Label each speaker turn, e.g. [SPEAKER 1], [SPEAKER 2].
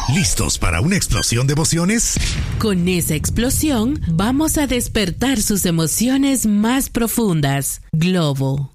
[SPEAKER 1] ¿Listos para una explosión de emociones?
[SPEAKER 2] Con esa explosión, vamos a despertar sus emociones más profundas. Globo.